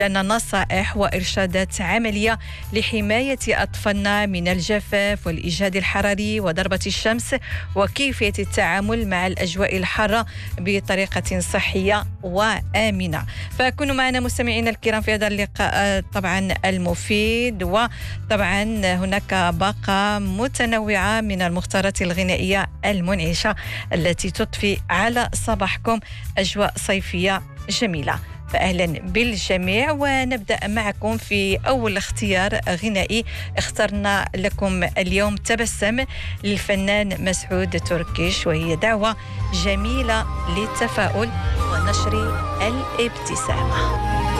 لنا نصائح وإرشادات عملية لحماية أطفالنا من الجفاف والإجهاد الحراري وضربة الشمس، وكيفية التعامل مع الأجواء الحارة بطريقة صحية وآمنة. فكونوا معنا مستمعينا الكرام في هذا اللقاء طبعا المفيد، وطبعا هناك باقة متنوعة من المختارات الغنائية المنعشة التي تضفي على صباحكم أجواء صيفية جميلة. فأهلا بالجميع، ونبدأ معكم في أول اختيار غنائي. اخترنا لكم اليوم تبسم للفنان مسعود تركيش، وهي دعوة جميلة للتفاؤل ونشر الابتسامة.